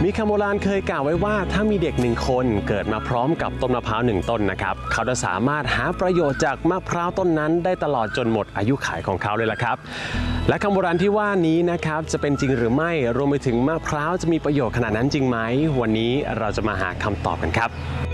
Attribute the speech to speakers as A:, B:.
A: มีคำโบราณเคยกล่าวไว้ว่าถ้ามีเด็ก1 คนเกิดมาพร้อมกับต้นมะพร้าว1 ต้นนะครับเขาจะสามารถหาประโยชน์จากมะพร้าวต้นนั้นได้ตลอดจนหมดอายุขัยของเขาเลยล่ะครับและคำโบราณที่ว่านี้นะครับจะเป็นจริงหรือไม่รวมไปถึงมะพร้าวจะมีประโยชน์ขนาดนั้นจริงไหมวันนี้เราจะมาหาคำตอบกันครับ